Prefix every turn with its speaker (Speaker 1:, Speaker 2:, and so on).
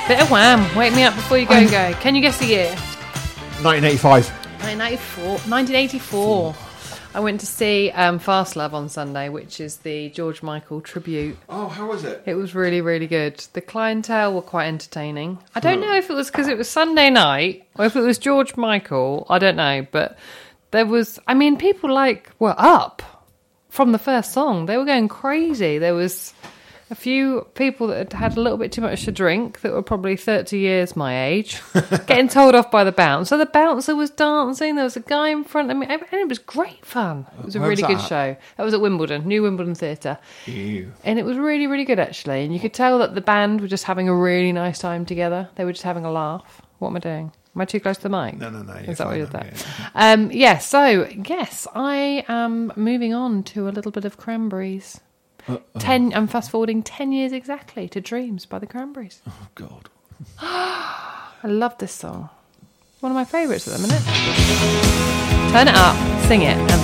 Speaker 1: Bit of Wham. Wake me up before you go. Can you guess the year?
Speaker 2: 1985.
Speaker 1: 1984. I went to see Fast Love on Sunday, which is the George Michael tribute.
Speaker 2: Oh, how was it?
Speaker 1: It was really, really good. The clientele were quite entertaining. I don't know if it was because it was Sunday night or if it was George Michael. I don't know. But there was, I mean, people were up from the first song. They were going crazy. There was a few people that had a little bit too much to drink that were probably 30 years my age, getting told off by the bouncer. So the bouncer was dancing. There was a guy in front of me. And it was great fun. It was a really good show. That was at Wimbledon, New Wimbledon Theatre.
Speaker 2: Ew.
Speaker 1: And it was really, really good, actually. And you could tell that the band were just having a really nice time together. They were just having a laugh. What am I doing? Am I too close to the mic?
Speaker 2: No.
Speaker 1: Is that what you're saying? Yes, I am moving on to a little bit of Cranberries. I'm fast forwarding 10 years exactly to Dreams by the Cranberries.
Speaker 2: Oh, God.
Speaker 1: I love this song. One of my favourites at the minute. Turn it up, sing it, and